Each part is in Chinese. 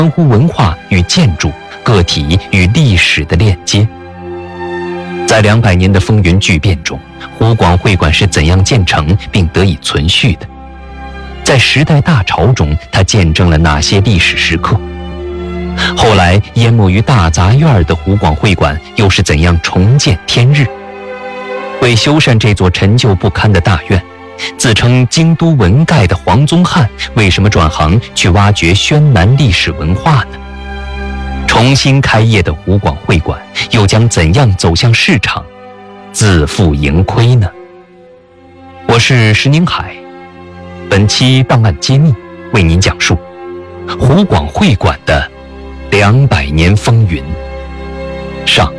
关乎文化与建筑、个体与历史的链接。在200年的风云巨变中，湖广会馆是怎样建成并得以存续的？在时代大潮中，它见证了哪些历史时刻？后来淹没于大杂院的湖广会馆又是怎样重见天日？为修缮这座陈旧不堪的大院，自称京都文盖的黄宗汉为什么转行去挖掘宣南历史文化呢？重新开业的湖广会馆又将怎样走向市场，自负盈亏呢？我是石宁海，本期档案揭秘为您讲述湖广会馆的200年风云上。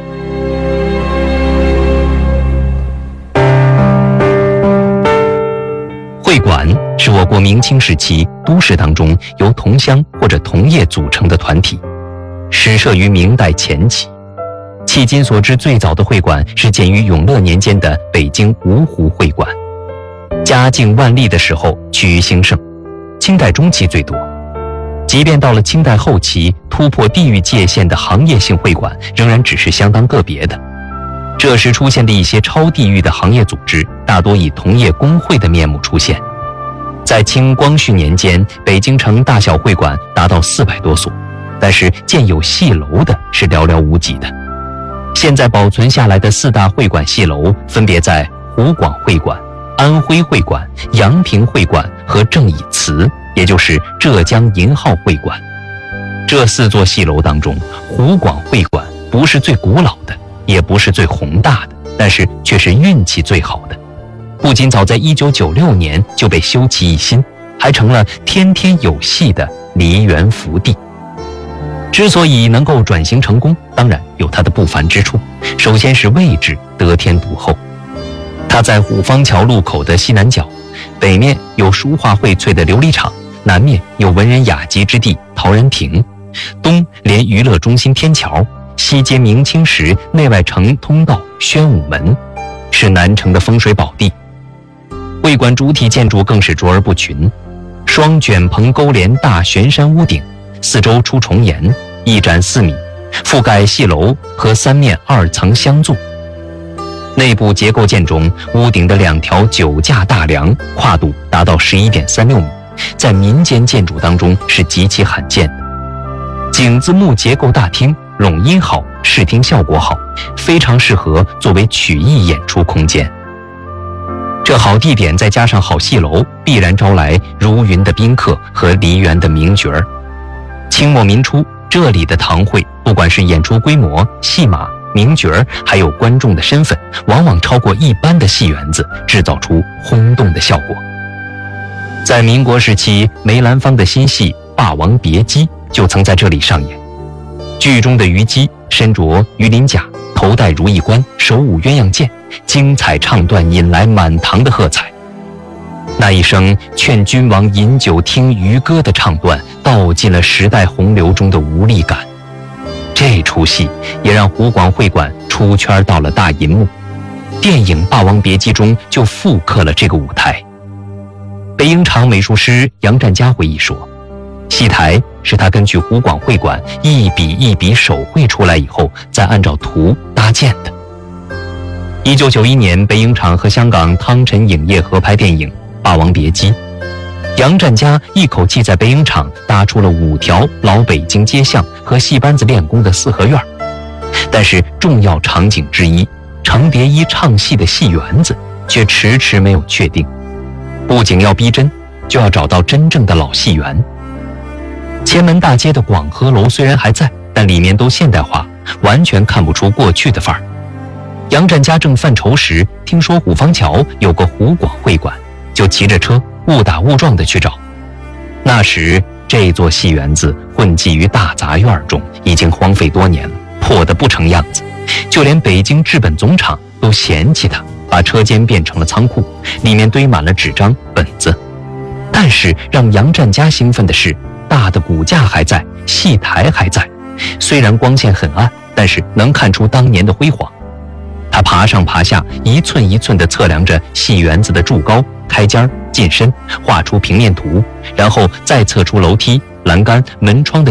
会馆是我国明清时期都市当中由同乡或者同业组成的团体，始设于明代前期。迄今所知最早的会馆是建于永乐年间的北京芜湖会馆。嘉靖、万历的时候趋于兴盛，清代中期最多。即便到了清代后期，突破地域界限的行业性会馆仍然只是相当个别的。这时出现的一些超地域的行业组织，大多以同业工会的面目出现。在清光绪年间，北京城大小会馆达到400多所，但是建有戏楼的是寥寥无几的。现在保存下来的4大会馆戏楼分别在湖广会馆、安徽会馆、阳平会馆和正以祠，也就是浙江银号会馆。这4座戏楼当中，湖广会馆不是最古老的，也不是最宏大的，但是却是运气最好的。不仅早在1996年就被修葺一新，还成了天天有戏的梨园福地。之所以能够转型成功，当然有它的不凡之处。首先是位置得天独厚，它在虎坊桥路口的西南角，北面有书画荟萃的琉璃厂，南面有文人雅集之地陶然亭，东连娱乐中心天桥，西接明清时内外城通道宣武门，是南城的风水宝地。会馆主体建筑更是卓而不群，双卷棚勾连大悬山屋顶，四周出重檐，一展4米，覆盖戏楼和3面2层相坐。内部结构件中，屋顶的2条9架大梁跨度达到11.36米，在民间建筑当中是极其罕见的。井字木结构大厅冗音好，视听效果好，非常适合作为曲艺演出空间。这好地点再加上好戏楼，必然招来如云的宾客和梨园的名角儿。清末民初，这里的堂会不管是演出规模、戏码、名角儿，还有观众的身份，往往超过一般的戏园子，制造出轰动的效果。在民国时期，梅兰芳的新戏《霸王别姬》就曾在这里上演。剧中的虞姬身着鱼鳞甲，头戴如意冠，手舞鸳鸯剑，精彩唱段引来满堂的喝彩。那一声劝君王饮酒听渔歌的唱段，道尽了时代洪流中的无力感。这出戏也让湖广会馆出圈到了大银幕，电影《霸王别姬》中就复刻了这个舞台。北影厂美术师杨占家回忆说，戏台是他根据湖广会馆一笔一笔手绘出来以后，再按照图搭建的。1991年，北影厂和香港汤臣影业合拍电影《霸王别姬》，杨占家一口气在北影厂搭出了5条老北京街巷和戏班子练功的4合院。但是重要场景之一程蝶衣唱戏的戏园子却迟迟没有确定。不仅要逼真，就要找到真正的老戏园。前门大街的广和楼虽然还在，但里面都现代化，完全看不出过去的范儿。杨占家正犯愁时，听说虎坊桥有个湖广会馆，就骑着车误打误撞地去找。那时这座戏园子混迹于大杂院中，已经荒废多年了，破得不成样子，就连北京制本总厂都嫌弃它，把车间变成了仓库，里面堆满了纸张本子。但是让杨占家兴奋的是，大的骨架还在，戏台还在，虽然光线很暗，但是能看出当年的辉煌。他爬上爬下，一寸一寸地测量着戏园子的柱高、开间、进深，画出平面图，然后再测出楼梯、栏杆、门窗的